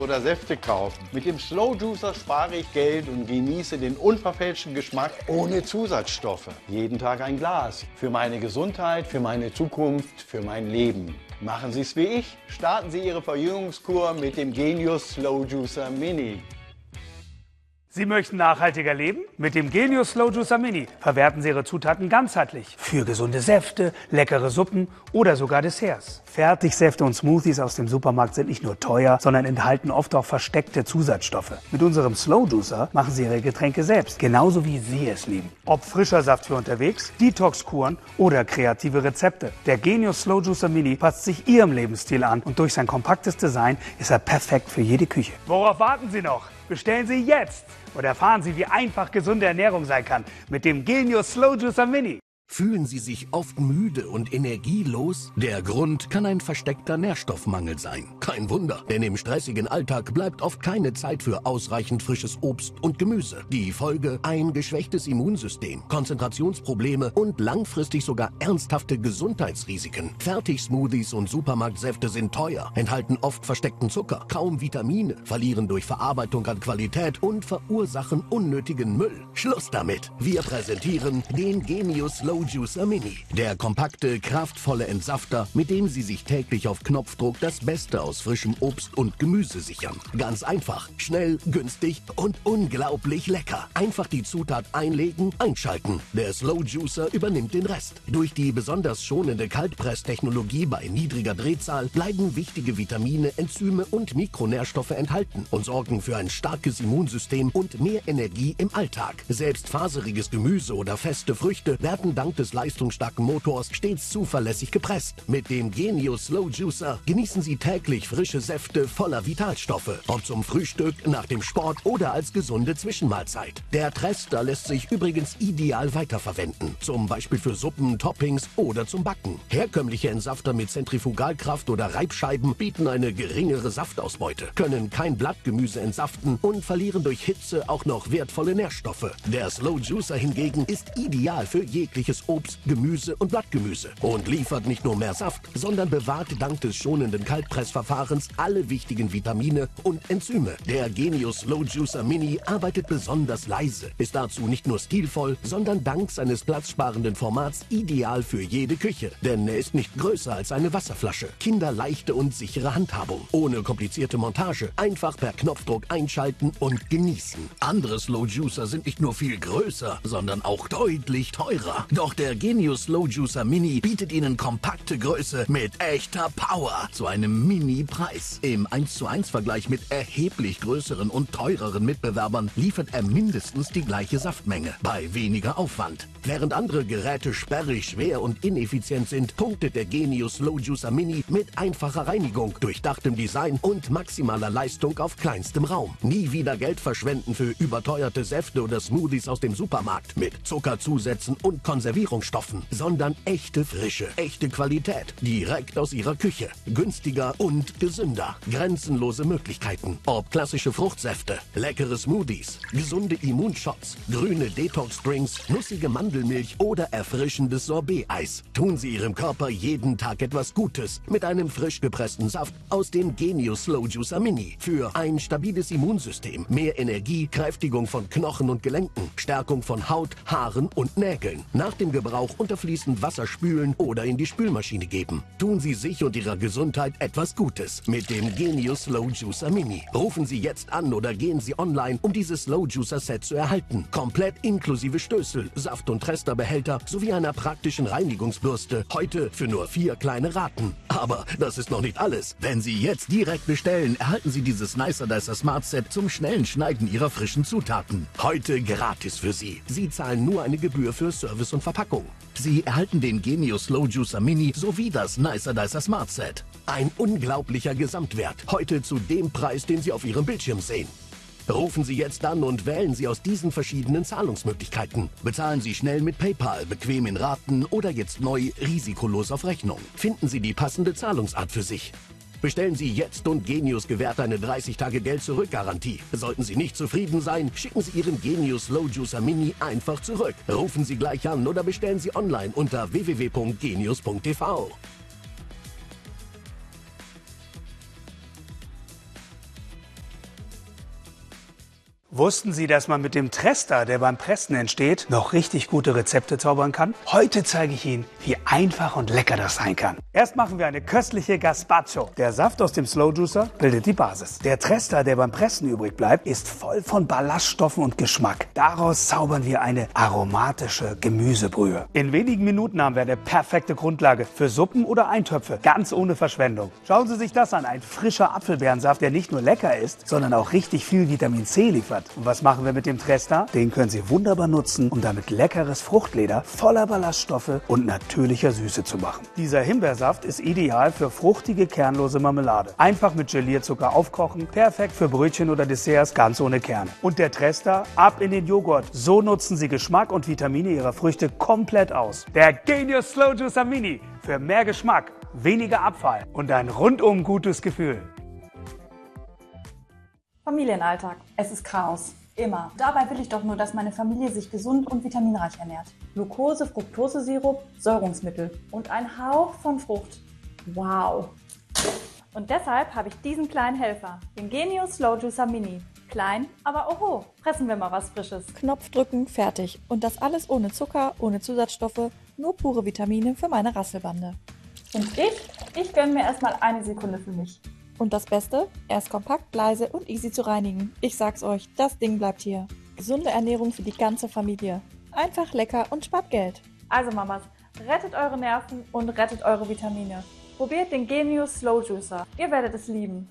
oder Säfte kaufen. Mit dem Slow Juicer spare ich Geld und genieße den unverfälschten Geschmack ohne Zusatzstoffe. Jeden Tag ein Glas. Für meine Gesundheit, für meine Zukunft, für mein Leben. Machen Sie es wie ich. Starten Sie Ihre Verjüngungskur mit dem Genius Slow Juicer Mini. Sie möchten nachhaltiger leben? Mit dem Genius Slow Juicer Mini verwerten Sie Ihre Zutaten ganzheitlich. Für gesunde Säfte, leckere Suppen oder sogar Desserts. Fertigsäfte und Smoothies aus dem Supermarkt sind nicht nur teuer, sondern enthalten oft auch versteckte Zusatzstoffe. Mit unserem Slow Juicer machen Sie Ihre Getränke selbst, genauso wie Sie es lieben. Ob frischer Saft für unterwegs, Detox-Kuren oder kreative Rezepte. Der Genius Slow Juicer Mini passt sich Ihrem Lebensstil an und durch sein kompaktes Design ist er perfekt für jede Küche. Worauf warten Sie noch? Bestellen Sie jetzt und erfahren Sie, wie einfach gesunde Ernährung sein kann mit dem Genius Slow Juicer Mini. Fühlen Sie sich oft müde und energielos? Der Grund kann ein versteckter Nährstoffmangel sein. Kein Wunder, denn im stressigen Alltag bleibt oft keine Zeit für ausreichend frisches Obst und Gemüse. Die Folge: ein geschwächtes Immunsystem, Konzentrationsprobleme und langfristig sogar ernsthafte Gesundheitsrisiken. Fertigsmoothies und Supermarktsäfte sind teuer, enthalten oft versteckten Zucker, kaum Vitamine, verlieren durch Verarbeitung an Qualität und verursachen unnötigen Müll. Schluss damit! Wir präsentieren den Genius Slow Juicer Mini. Der kompakte, kraftvolle Entsafter, mit dem Sie sich täglich auf Knopfdruck das Beste aus frischem Obst und Gemüse sichern. Ganz einfach, schnell, günstig und unglaublich lecker. Einfach die Zutat einlegen, einschalten. Der Slow Juicer übernimmt den Rest. Durch die besonders schonende Kaltpresstechnologie bei niedriger Drehzahl bleiben wichtige Vitamine, Enzyme und Mikronährstoffe enthalten und sorgen für ein starkes Immunsystem und mehr Energie im Alltag. Selbst faseriges Gemüse oder feste Früchte werden dank des leistungsstarken Motors stets zuverlässig gepresst. Mit dem Genius Slow Juicer genießen Sie täglich frische Säfte voller Vitalstoffe. Ob zum Frühstück, nach dem Sport oder als gesunde Zwischenmahlzeit. Der Trester lässt sich übrigens ideal weiterverwenden. Zum Beispiel für Suppen, Toppings oder zum Backen. Herkömmliche Entsafter mit Zentrifugalkraft oder Reibscheiben bieten eine geringere Saftausbeute, können kein Blattgemüse entsaften und verlieren durch Hitze auch noch wertvolle Nährstoffe. Der Slow Juicer hingegen ist ideal für jegliches Obst, Gemüse und Blattgemüse und liefert nicht nur mehr Saft, sondern bewahrt dank des schonenden Kaltpressverfahrens alle wichtigen Vitamine und Enzyme. Der Genius Slow Juicer Mini arbeitet besonders leise, ist dazu nicht nur stilvoll, sondern dank seines platzsparenden Formats ideal für jede Küche, denn er ist nicht größer als eine Wasserflasche. Kinderleichte und sichere Handhabung, ohne komplizierte Montage, einfach per Knopfdruck einschalten und genießen. Andere Slow Juicer sind nicht nur viel größer, sondern auch deutlich teurer. Doch der Genius Slow Juicer Mini bietet Ihnen kompakte Größe mit echter Power zu einem Mini-Preis. Im 1:1 Vergleich mit erheblich größeren und teureren Mitbewerbern liefert er mindestens die gleiche Saftmenge bei weniger Aufwand. Während andere Geräte sperrig, schwer und ineffizient sind, punktet der Genius Slow Juicer Mini mit einfacher Reinigung, durchdachtem Design und maximaler Leistung auf kleinstem Raum. Nie wieder Geld verschwenden für überteuerte Säfte oder Smoothies aus dem Supermarkt mit Zuckerzusätzen und Konservierungsstoffen, sondern echte Frische, echte Qualität, direkt aus Ihrer Küche. Günstiger und gesünder. Grenzenlose Möglichkeiten. Ob klassische Fruchtsäfte, leckere Smoothies, gesunde Immunshots, grüne Detox-Drinks, nussige Mandelmilch oder erfrischendes Sorbet-Eis. Tun Sie Ihrem Körper jeden Tag etwas Gutes mit einem frisch gepressten Saft aus dem Genius Slow Juicer Mini. Für ein stabiles Immunsystem, mehr Energie, Kräftigung von Knochen und Gelenken, Stärkung von Haut, Haaren und Nägeln. Nach dem Gebrauch unter fließend Wasser spülen oder in die Spülmaschine geben. Tun Sie sich und Ihrer Gesundheit etwas Gutes mit dem Genius Slow Juicer Mini. Rufen Sie jetzt an oder gehen Sie online, um dieses Slow Juicer Set zu erhalten. Komplett inklusive Stößel, Saft- und Tresterbehälter sowie einer praktischen Reinigungsbürste. Heute für nur 4 kleine Raten. Aber das ist noch nicht alles. Wenn Sie jetzt direkt bestellen, erhalten Sie dieses Nicer Dicer Smart Set zum schnellen Schneiden Ihrer frischen Zutaten. Heute gratis für Sie. Sie zahlen nur eine Gebühr für Service und Verpackung. Sie erhalten den Genius Slow Juicer Mini sowie das Nicer Dicer Smart Set. Ein unglaublicher Gesamtwert. Heute zu dem Preis, den Sie auf Ihrem Bildschirm sehen. Rufen Sie jetzt an und wählen Sie aus diesen verschiedenen Zahlungsmöglichkeiten. Bezahlen Sie schnell mit PayPal, bequem in Raten oder jetzt neu risikolos auf Rechnung. Finden Sie die passende Zahlungsart für sich. Bestellen Sie jetzt und Genius gewährt eine 30-Tage-Geld-Zurück-Garantie. Sollten Sie nicht zufrieden sein, schicken Sie Ihren Genius Slow Juicer Mini einfach zurück. Rufen Sie gleich an oder bestellen Sie online unter www.genius.tv. Wussten Sie, dass man mit dem Trester, der beim Pressen entsteht, noch richtig gute Rezepte zaubern kann? Heute zeige ich Ihnen, wie einfach und lecker das sein kann. Erst machen wir eine köstliche Gazpacho. Der Saft aus dem Slow Juicer bildet die Basis. Der Trester, der beim Pressen übrig bleibt, ist voll von Ballaststoffen und Geschmack. Daraus zaubern wir eine aromatische Gemüsebrühe. In wenigen Minuten haben wir eine perfekte Grundlage für Suppen oder Eintöpfe, ganz ohne Verschwendung. Schauen Sie sich das an, ein frischer Apfelbeerensaft, der nicht nur lecker ist, sondern auch richtig viel Vitamin C liefert. Und was machen wir mit dem Trester? Den können Sie wunderbar nutzen, um damit leckeres Fruchtleder voller Ballaststoffe und natürlicher Süße zu machen. Dieser Himbeersaft ist ideal für fruchtige, kernlose Marmelade. Einfach mit Gelierzucker aufkochen, perfekt für Brötchen oder Desserts, ganz ohne Kerne. Und der Trester ab in den Joghurt. So nutzen Sie Geschmack und Vitamine Ihrer Früchte komplett aus. Der Genius Slow Juicer Mini für mehr Geschmack, weniger Abfall und ein rundum gutes Gefühl. Familienalltag. Es ist Chaos. Immer. Dabei will ich doch nur, dass meine Familie sich gesund und vitaminreich ernährt. Glucose, Fructosesirup, Säurungsmittel und ein Hauch von Frucht. Wow. Und deshalb habe ich diesen kleinen Helfer, den Genius Slow Juicer Mini. Klein, aber oho, fressen wir mal was Frisches. Knopf drücken, fertig. Und das alles ohne Zucker, ohne Zusatzstoffe, nur pure Vitamine für meine Rasselbande. Und ich gönne mir erstmal eine Sekunde für mich. Und das Beste, er ist kompakt, leise und easy zu reinigen. Ich sag's euch, das Ding bleibt hier. Gesunde Ernährung für die ganze Familie. Einfach lecker und spart Geld. Also Mamas, rettet eure Nerven und rettet eure Vitamine. Probiert den Genius Slow Juicer. Ihr werdet es lieben.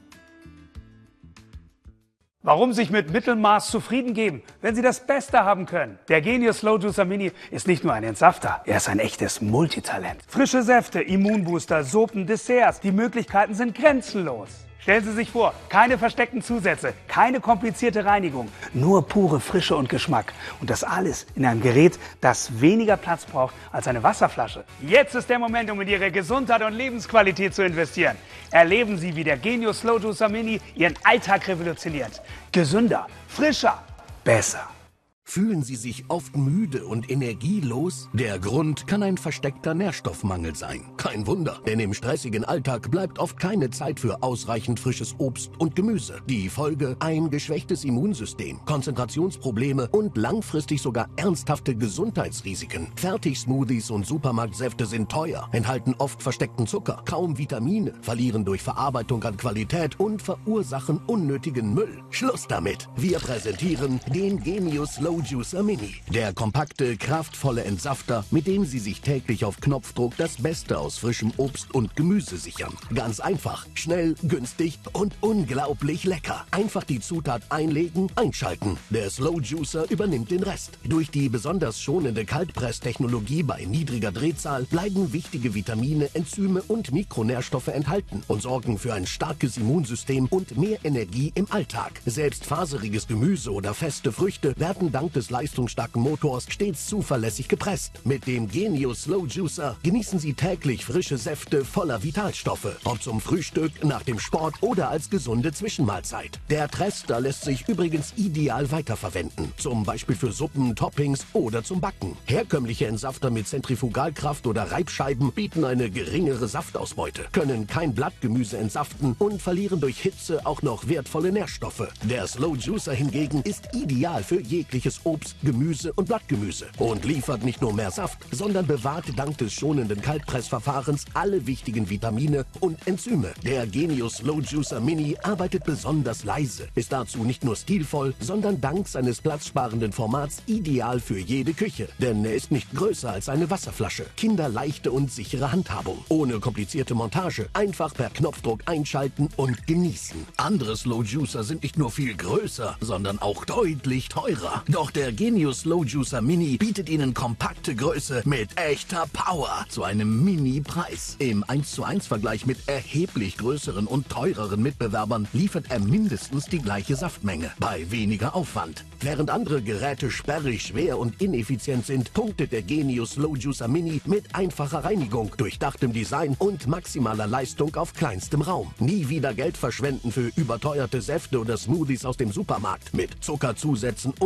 Warum sich mit Mittelmaß zufrieden geben, wenn Sie das Beste haben können? Der Genius Slow Juicer Mini ist nicht nur ein Entsafter, er ist ein echtes Multitalent. Frische Säfte, Immunbooster, Suppen, Desserts, die Möglichkeiten sind grenzenlos. Stellen Sie sich vor, keine versteckten Zusätze, keine komplizierte Reinigung, nur pure Frische und Geschmack. Und das alles in einem Gerät, das weniger Platz braucht als eine Wasserflasche. Jetzt ist der Moment, um in Ihre Gesundheit und Lebensqualität zu investieren. Erleben Sie, wie der Genius Slow Juicer Mini Ihren Alltag revolutioniert. Gesünder, frischer, besser. Fühlen Sie sich oft müde und energielos? Der Grund kann ein versteckter Nährstoffmangel sein. Kein Wunder, denn im stressigen Alltag bleibt oft keine Zeit für ausreichend frisches Obst und Gemüse. Die Folge: ein geschwächtes Immunsystem, Konzentrationsprobleme und langfristig sogar ernsthafte Gesundheitsrisiken. Fertigsmoothies und Supermarktsäfte sind teuer, enthalten oft versteckten Zucker, kaum Vitamine, verlieren durch Verarbeitung an Qualität und verursachen unnötigen Müll. Schluss damit! Wir präsentieren den Genius Slow Juicer Mini. Der kompakte, kraftvolle Entsafter, mit dem Sie sich täglich auf Knopfdruck das Beste aus frischem Obst und Gemüse sichern. Ganz einfach, schnell, günstig und unglaublich lecker. Einfach die Zutat einlegen, einschalten. Der Slow Juicer übernimmt den Rest. Durch die besonders schonende Kaltpresstechnologie bei niedriger Drehzahl bleiben wichtige Vitamine, Enzyme und Mikronährstoffe enthalten und sorgen für ein starkes Immunsystem und mehr Energie im Alltag. Selbst faseriges Gemüse oder feste Früchte werden dank des leistungsstarken Motors stets zuverlässig gepresst. Mit dem Genius Slow Juicer genießen Sie täglich frische Säfte voller Vitalstoffe. Ob zum Frühstück, nach dem Sport oder als gesunde Zwischenmahlzeit. Der Trester lässt sich übrigens ideal weiterverwenden. Zum Beispiel für Suppen, Toppings oder zum Backen. Herkömmliche Entsafter mit Zentrifugalkraft oder Reibscheiben bieten eine geringere Saftausbeute, können kein Blattgemüse entsaften und verlieren durch Hitze auch noch wertvolle Nährstoffe. Der Slow Juicer hingegen ist ideal für jegliches Obst, Gemüse und Blattgemüse und liefert nicht nur mehr Saft, sondern bewahrt dank des schonenden Kaltpressverfahrens alle wichtigen Vitamine und Enzyme. Der Genius Slow Juicer Mini arbeitet besonders leise, ist dazu nicht nur stilvoll, sondern dank seines platzsparenden Formats ideal für jede Küche, denn er ist nicht größer als eine Wasserflasche. Kinderleichte und sichere Handhabung, ohne komplizierte Montage, einfach per Knopfdruck einschalten und genießen. Andere Slow Juicer sind nicht nur viel größer, sondern auch deutlich teurer. Doch der Genius Slow Juicer Mini bietet Ihnen kompakte Größe mit echter Power zu einem Mini-Preis. Im 1:1 Vergleich mit erheblich größeren und teureren Mitbewerbern liefert er mindestens die gleiche Saftmenge bei weniger Aufwand. Während andere Geräte sperrig, schwer und ineffizient sind, punktet der Genius Slow Juicer Mini mit einfacher Reinigung, durchdachtem Design und maximaler Leistung auf kleinstem Raum. Nie wieder Geld verschwenden für überteuerte Säfte oder Smoothies aus dem Supermarkt mit Zuckerzusätzen und Konservierungen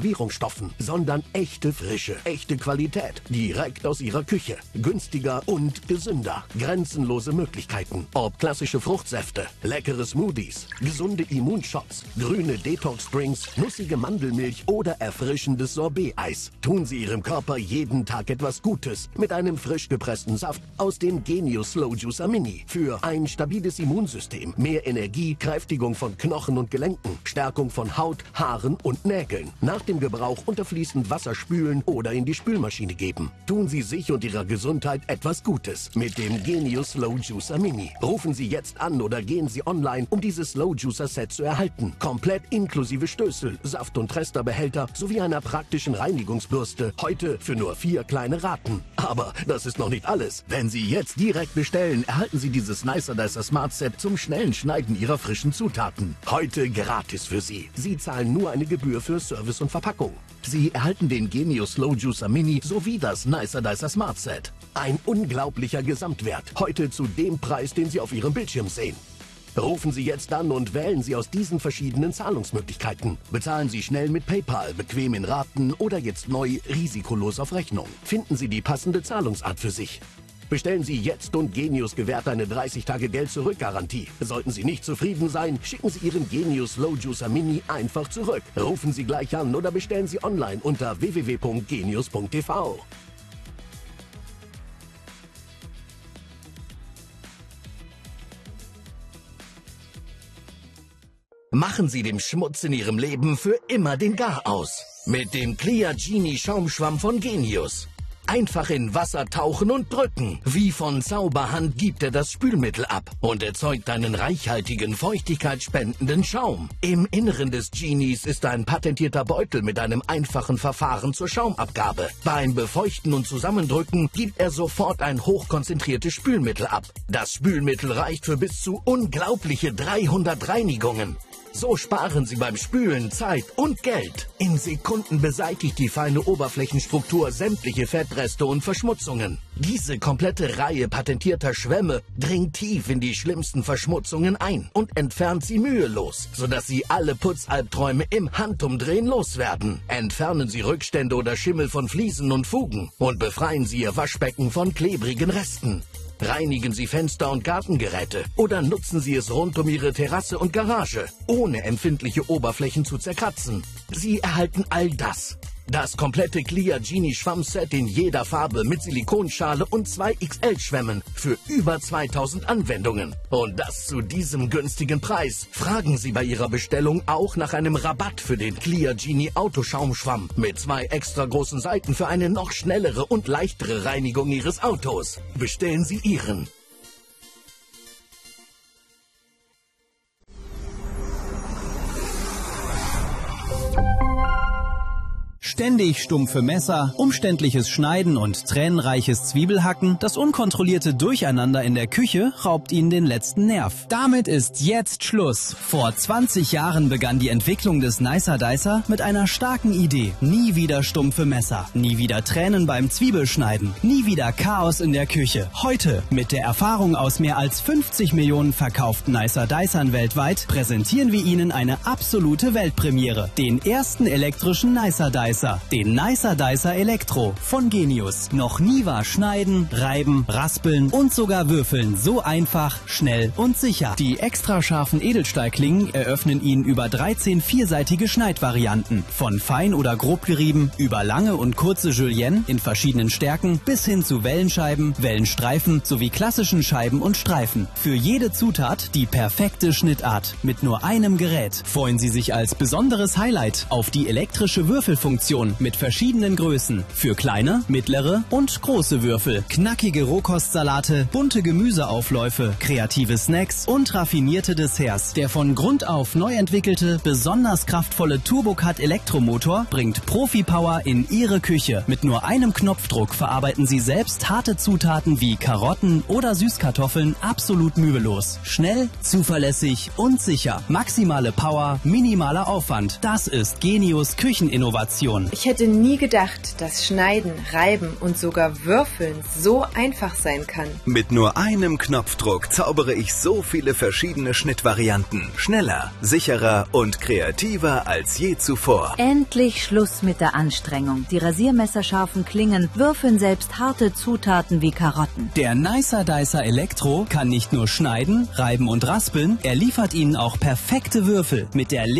Konservierungsstoffen, sondern echte Frische, echte Qualität, direkt aus Ihrer Küche. Günstiger und gesünder. Grenzenlose Möglichkeiten. Ob klassische Fruchtsäfte, leckere Smoothies, gesunde Immunshots, grüne Detox-Drinks, nussige Mandelmilch oder erfrischendes Sorbet-Eis. Tun Sie Ihrem Körper jeden Tag etwas Gutes mit einem frisch gepressten Saft aus dem Genius Slow Juicer Mini. Für ein stabiles Immunsystem, mehr Energie, Kräftigung von Knochen und Gelenken, Stärkung von Haut, Haaren und Nägeln. Nach dem Gebrauch unter fließend Wasser spülen oder in die Spülmaschine geben. Tun Sie sich und Ihrer Gesundheit etwas Gutes mit dem Genius Slow Juicer Mini. Rufen Sie jetzt an oder gehen Sie online, um dieses Slow Juicer Set zu erhalten. Komplett inklusive Stößel, Saft- und Resterbehälter sowie einer praktischen Reinigungsbürste. Heute für nur 4 kleine Raten. Aber das ist noch nicht alles. Wenn Sie jetzt direkt bestellen, erhalten Sie dieses Nicer Dicer Smart Set zum schnellen Schneiden Ihrer frischen Zutaten. Heute gratis für Sie. Sie zahlen nur eine Gebühr für Service und Verpackung. Sie erhalten den Genius Slow Juicer Mini sowie das Nicer Dicer Smart Set. Ein unglaublicher Gesamtwert. Heute zu dem Preis, den Sie auf Ihrem Bildschirm sehen. Rufen Sie jetzt an und wählen Sie aus diesen verschiedenen Zahlungsmöglichkeiten. Bezahlen Sie schnell mit PayPal, bequem in Raten oder jetzt neu risikolos auf Rechnung. Finden Sie die passende Zahlungsart für sich. Bestellen Sie jetzt und Genius gewährt eine 30-Tage-Geld-Zurück-Garantie. Sollten Sie nicht zufrieden sein, schicken Sie Ihren Genius Slow Juicer Mini einfach zurück. Rufen Sie gleich an oder bestellen Sie online unter www.genius.tv. Machen Sie dem Schmutz in Ihrem Leben für immer den Garaus. Mit dem Clear Genie Schaumschwamm von Genius. Einfach in Wasser tauchen und drücken. Wie von Zauberhand gibt er das Spülmittel ab und erzeugt einen reichhaltigen, feuchtigkeitsspendenden Schaum. Im Inneren des Genies ist ein patentierter Beutel mit einem einfachen Verfahren zur Schaumabgabe. Beim Befeuchten und Zusammendrücken gibt er sofort ein hochkonzentriertes Spülmittel ab. Das Spülmittel reicht für bis zu unglaubliche 300 Reinigungen. So sparen Sie beim Spülen Zeit und Geld. In Sekunden beseitigt die feine Oberflächenstruktur sämtliche Fettreste und Verschmutzungen. Diese komplette Reihe patentierter Schwämme dringt tief in die schlimmsten Verschmutzungen ein und entfernt sie mühelos, sodass Sie alle Putzalbträume im Handumdrehen loswerden. Entfernen Sie Rückstände oder Schimmel von Fliesen und Fugen und befreien Sie Ihr Waschbecken von klebrigen Resten. Reinigen Sie Fenster und Gartengeräte oder nutzen Sie es rund um Ihre Terrasse und Garage, ohne empfindliche Oberflächen zu zerkratzen. Sie erhalten all das. Das komplette Clear Genie Schwammset in jeder Farbe mit Silikonschale und 2 XL-Schwämmen für über 2000 Anwendungen. Und das zu diesem günstigen Preis. Fragen Sie bei Ihrer Bestellung auch nach einem Rabatt für den Clear Genie Autoschaumschwamm mit 2 extra großen Seiten für eine noch schnellere und leichtere Reinigung Ihres Autos. Bestellen Sie Ihren. Ständig stumpfe Messer, umständliches Schneiden und tränenreiches Zwiebelhacken, das unkontrollierte Durcheinander in der Küche raubt Ihnen den letzten Nerv. Damit ist jetzt Schluss. Vor 20 Jahren begann die Entwicklung des Nicer Dicer mit einer starken Idee. Nie wieder stumpfe Messer, nie wieder Tränen beim Zwiebelschneiden, nie wieder Chaos in der Küche. Heute, mit der Erfahrung aus mehr als 50 Millionen verkauften Nicer Dicern weltweit, präsentieren wir Ihnen eine absolute Weltpremiere. Den ersten elektrischen Nicer Dicer. Den Nicer Dicer Elektro von Genius. Noch nie war Schneiden, Reiben, Raspeln und sogar Würfeln so einfach, schnell und sicher. Die extra scharfen Edelstahlklingen eröffnen Ihnen über 13 vierseitige Schneidvarianten. Von fein oder grob gerieben, über lange und kurze Julienne in verschiedenen Stärken bis hin zu Wellenscheiben, Wellenstreifen sowie klassischen Scheiben und Streifen. Für jede Zutat die perfekte Schnittart mit nur einem Gerät. Freuen Sie sich als besonderes Highlight auf die elektrische Würfelfunktion mit verschiedenen Größen für kleine, mittlere und große Würfel. Knackige Rohkostsalate, bunte Gemüseaufläufe, kreative Snacks und raffinierte Desserts. Der von Grund auf neu entwickelte, besonders kraftvolle Turbocut Elektromotor bringt Profi-Power in Ihre Küche. Mit nur einem Knopfdruck verarbeiten Sie selbst harte Zutaten wie Karotten oder Süßkartoffeln absolut mühelos. Schnell, zuverlässig und sicher. Maximale Power, minimaler Aufwand. Das ist Genius Kücheninnovation. Telefon. Ich hätte nie gedacht, dass Schneiden, Reiben und sogar Würfeln so einfach sein kann. Mit nur einem Knopfdruck zaubere ich so viele verschiedene Schnittvarianten. Schneller, sicherer und kreativer als je zuvor. Endlich Schluss mit der Anstrengung. Die rasiermesserscharfen Klingen würfeln selbst harte Zutaten wie Karotten. Der Nicer Dicer Elektro kann nicht nur schneiden, reiben und raspeln, er liefert Ihnen auch perfekte Würfel mit der